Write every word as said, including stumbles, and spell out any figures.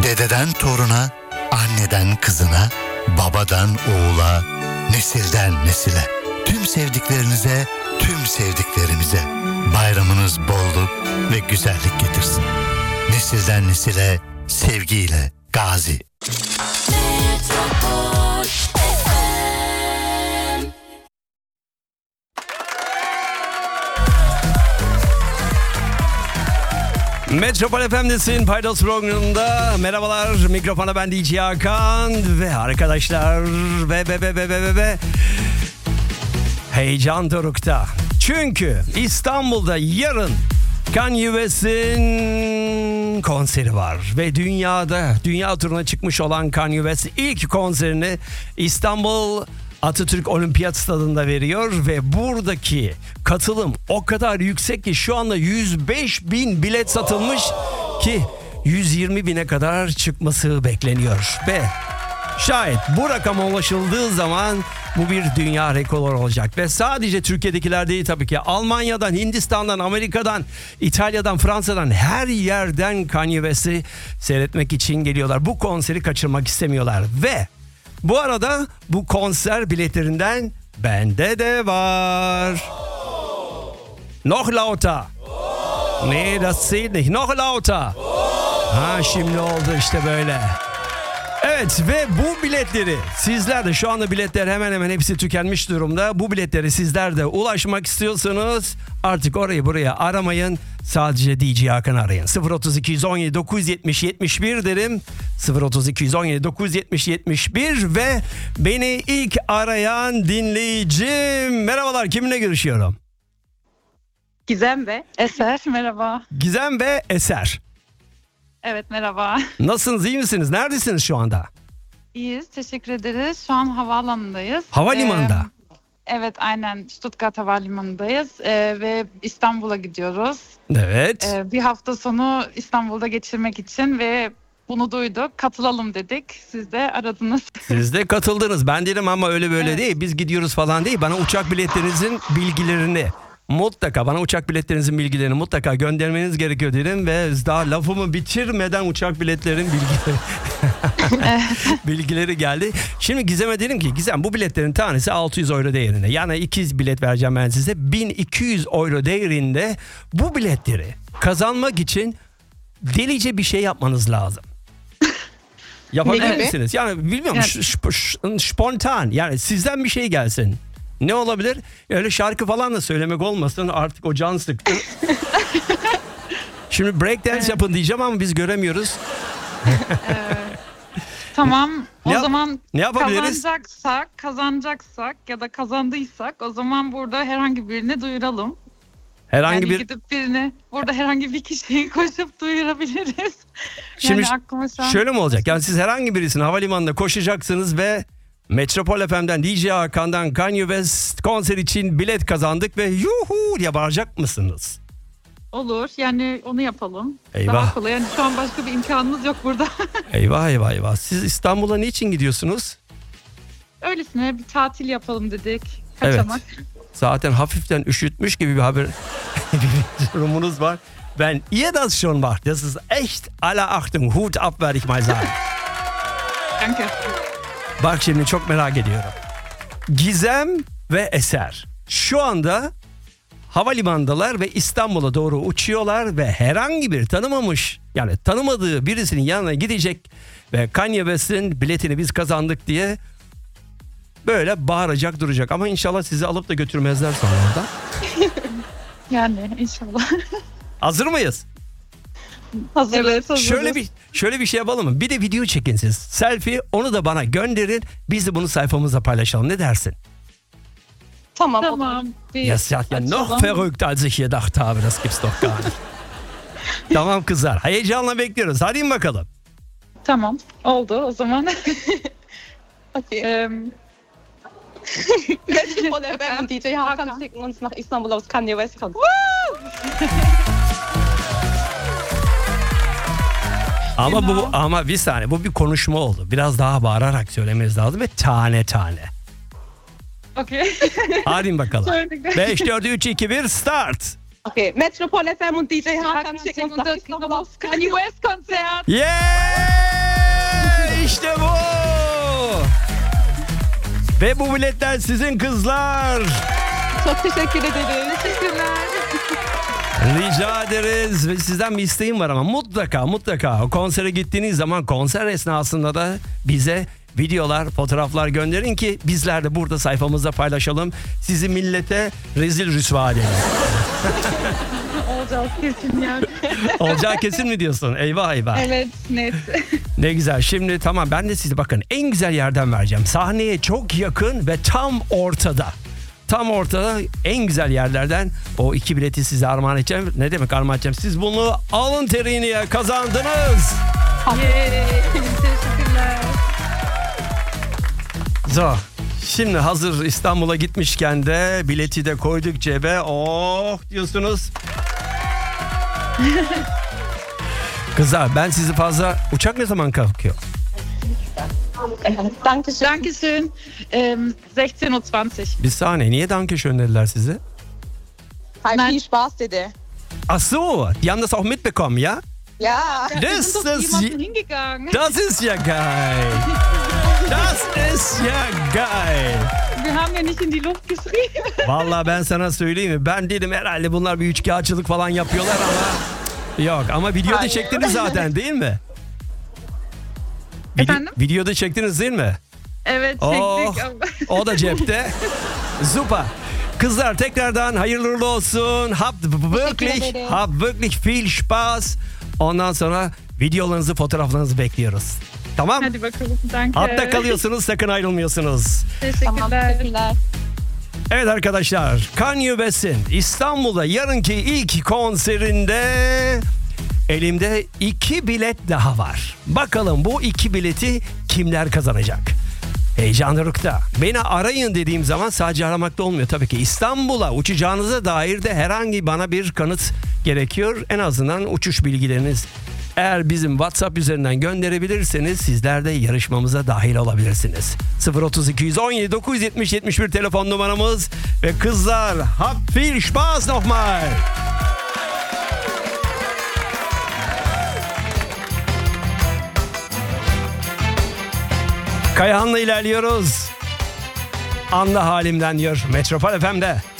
Dededen toruna, anneden kızına, babadan oğula, nesilden nesile. Tüm sevdiklerinize, tüm sevdiklerimize bayramınız bolluk ve güzellik getirsin. Nesilden nesile, sevgiyle Gazi. Metropol F M'desin, Paydos programında. Merhabalar, mikrofona ben D J Hakan ve arkadaşlar ve ve ve ve ve ve heyecan dorukta. Çünkü İstanbul'da yarın Kanye West'in konseri var ve dünyada, dünya turuna çıkmış olan Kanye West ilk konserini İstanbul Atatürk Olimpiyat Stadı'nda veriyor ve buradaki katılım o kadar yüksek ki şu anda yüz beş bin bilet satılmış ki yüz yirmi bine kadar çıkması bekleniyor ve şayet bu rakama ulaşıldığı zaman bu bir dünya rekoru olacak ve sadece Türkiye'dekiler değil tabii ki, Almanya'dan, Hindistan'dan, Amerika'dan, İtalya'dan, Fransa'dan, her yerden Kanye West'i seyretmek için geliyorlar. Bu konseri kaçırmak istemiyorlar ve bu arada bu konser biletlerinden bende de var. Noch lauter. Nee, das zählt nicht. Noch lauter. Ha, şimdi oldu işte böyle. Evet ve bu biletleri sizler de, şu anda biletler hemen hemen hepsi tükenmiş durumda. Bu biletleri sizler de ulaşmak istiyorsanız artık orayı buraya aramayın. Sadece D J Hakan arayın. sıfır otuz iki yüz on yedi dokuz yüz yetmiş yetmiş bir derim. sıfır otuz iki yüz on yedi dokuz yüz yetmiş yetmiş bir ve beni ilk arayan dinleyicim. Merhabalar, kiminle görüşüyorum? Gizem ve Eser, merhaba. Gizem ve Eser. Evet, merhaba. Nasılsınız, iyi misiniz? Neredesiniz şu anda? İyiyiz, teşekkür ederiz. Şu an havaalanındayız. Havalimanında. Ee, evet, aynen Stuttgart Havalimanı'ndayız ee, ve İstanbul'a gidiyoruz. Evet. Ee, bir hafta sonu İstanbul'da geçirmek için ve bunu duyduk, katılalım dedik. Siz de aradınız. Siz de katıldınız. Ben dedim ama öyle böyle Evet. değil. Biz gidiyoruz falan değil. Bana uçak biletlerinizin bilgilerini mutlaka, bana uçak biletlerinizin bilgilerini mutlaka göndermeniz gerekiyor dedim ve daha lafımı bitirmeden uçak biletlerin bilgileri bilgileri geldi. Şimdi Gizem'e dedim ki, Gizem, bu biletlerin tanesi altı yüz euro değerinde. Yani iki yüz bilet vereceğim ben size. bin iki yüz euro değerinde bu biletleri kazanmak için delice bir şey yapmanız lazım. Yapabilir Evet. misiniz? Yani bilmiyorum, Evet. ş- ş- ş- spontan, yani sizden bir şey gelsin. Ne olabilir? Öyle şarkı falan da söylemek olmasın, artık o can sıktı. Şimdi breakdance Evet. yapın diyeceğim ama biz göremiyoruz. Tamam, o Ne yap- zaman ne yapabiliriz? kazanacaksak, kazanacaksak ya da kazandıysak o zaman burada herhangi birini duyuralım. Herhangi yani bir gidip birini, burada herhangi bir kişiyi koşup duyurabiliriz. Şimdi yani aklıma şu an... şöyle mi olacak? Yani siz herhangi birisini havalimanında koşacaksınız ve Metropol F M'den D J Hakan'dan Kanye West konser için bilet kazandık ve yuhu diye bağıracak mısınız? Olur, yani onu yapalım. Eyvah. Daha kolay. Yani şu an başka bir imkanımız yok burada. Eyvah eyvah eyvah. Siz İstanbul'a niçin gidiyorsunuz? Öylesine bir tatil yapalım dedik. Kaçamak. Zaten hafiften üşütmüş gibi bir haber bir durumunuz var. Ben ihr das schon macht, das ist echt aller Achtung, Hut ab, werde ich mal sagen. Danke. Bak şimdi çok merak ediyorum. Gizem ve Eser şu anda havalimanındalar ve İstanbul'a doğru uçuyorlar ve herhangi bir tanımamış, yani tanımadığı birisinin yanına gidecek ve Kanye West'in biletini biz kazandık diye böyle bağıracak duracak. Ama inşallah sizi alıp da götürmezler sonra orada. Yani inşallah. Hazır mıyız? Hazırız. hazırız. Şöyle bir şöyle bir şey yapalım mı? Bir de video çekin siz. Selfie, onu da bana gönderin. Biz de bunu sayfamızda paylaşalım. Ne dersin? Tamam. Tamam. Bir Ja, es hat ja noch açalım. verrückt, als ich gedacht habe. Das gibt's doch gar nicht. Tamam kızlar. Heyecanla bekliyoruz. Hadi bakalım. Tamam. Oldu o zaman. ähm, Metropol F M und D J Hakan schicken uns nach Istanbul aufs Kanye West Konzert. Ama bu ama bir saniye, bu bir konuşma oldu. Biraz daha bağırarak söylemeniz lazım ve tane tane. Okay. Hadi bakalım. Entschuldige. beş, dört, üç, iki, bir, start. Okay, Metropol F M und D J Hakan schicken uns nach Istanbul aufs Kanye West Kanye West Konzert. Yeah! İşte bu. Ve bu biletler sizin kızlar. Çok teşekkür ederim. Teşekkürler. Rica ederiz. Ve sizden bir isteğim var ama mutlaka mutlaka o konsere gittiğiniz zaman konser esnasında da bize videolar, fotoğraflar gönderin ki bizler de burada sayfamızda paylaşalım. Sizi millete rezil rüsva edelim. Olacağız kesin yani. Olacağı kesin mi diyorsun? Eyvah eyvah. Evet, net. Ne güzel. Şimdi tamam, ben de size bakın en güzel yerden vereceğim. Sahneye çok yakın ve tam ortada. Tam ortada en güzel yerlerden o iki bileti size armağan edeceğim. Ne demek armağan edeceğim? Siz bunu alın teriyle kazandınız. Yay, teşekkürler. So, şimdi hazır İstanbul'a gitmişken de bileti de koyduk cebe. Oh diyorsunuz. Kızlar, ben sizi fazla... Uçak ne zaman kalkıyor? Dankeschön. Dankeschön. Ähm, sechzehn Uhr zwanzig. Bir saniye, niye Dankeschön dediler size? Hay, Nein. viel Spaß dedi. Ach so, die haben das auch mitbekommen, ja? Ja. Wir Das sind doch ist, jemanden hingegangen. das ist ja geil. Das ist ja geil. Wir haben ja nicht in die Luft geschrieben. Vallahi ben sana söyleyeyim mi? Ben dedim herhalde bunlar bir üçkağıtçılık falan yapıyorlar ama... Yok, ama videoda Hayır. çektiniz zaten değil mi? Vide- Efendim? Videoda çektiniz değil mi? Evet, Oh, çektik ama. o da cepte. Super. Kızlar tekrardan hayırlı uğurlu olsun. Habt wirklich, ederim. habt wirklich viel Spaß. Ondan sonra videolarınızı, fotoğraflarınızı bekliyoruz. Tamam? Hadi bakalım. Danke. Hatta kalıyorsunuz, sakın ayrılmıyorsunuz. Tamam, Teşekkürler. teşekkürler. Evet arkadaşlar, Kanye West'in İstanbul'da yarınki ilk konserinde elimde iki bilet daha var. Bakalım bu iki bileti kimler kazanacak? Heyecan dorukta. Beni arayın dediğim zaman sadece aramakta olmuyor tabii ki. İstanbul'a uçacağınıza dair de herhangi bana bir kanıt gerekiyor. En azından uçuş bilgileriniz. Eğer bizim WhatsApp üzerinden gönderebilirseniz sizler de yarışmamıza dahil olabilirsiniz. sıfır otuz iki on yedi dokuz yetmiş yetmiş bir telefon numaramız ve kızlar habt viel Spaß nochmal. Kayahan'la ilerliyoruz. Anda halimden diyor Metropol F M'de.